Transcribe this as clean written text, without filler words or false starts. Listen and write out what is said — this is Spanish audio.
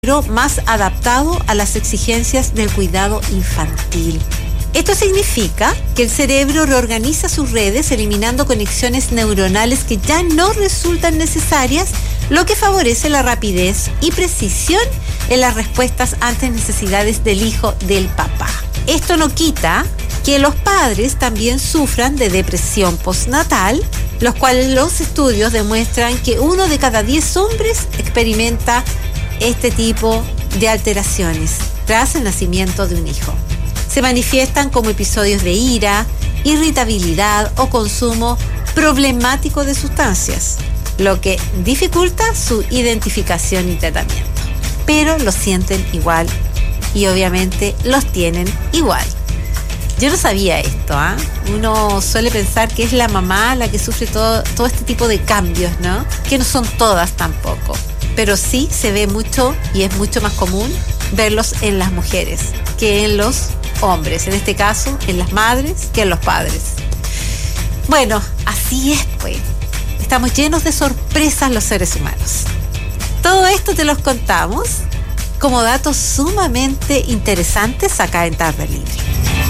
más adaptado a las exigencias del cuidado infantil. Esto significa que el cerebro reorganiza sus redes eliminando conexiones neuronales que ya no resultan necesarias, lo que favorece la rapidez y precisión en las respuestas ante necesidades del hijo del papá. Esto no quita que los padres también sufran de depresión postnatal, los cuales los estudios demuestran que 1 de cada 10 hombres experimenta este tipo de alteraciones tras el nacimiento de un hijo. Se manifiestan como episodios de ira, irritabilidad o consumo problemático de sustancias, lo que dificulta su identificación y tratamiento. Pero los sienten igual y obviamente los tienen igual. Yo no sabía esto, ¿eh? Uno suele pensar que es la mamá la que sufre todo este tipo de cambios, ¿no? Que no son todas tampoco. Pero sí se ve mucho y es mucho más común verlos en las mujeres que en los hombres. En este caso, en las madres que en los padres. Bueno, así es, pues. Estamos llenos de sorpresas los seres humanos. Todo esto te los contamos como datos sumamente interesantes acá en Tarde Libre.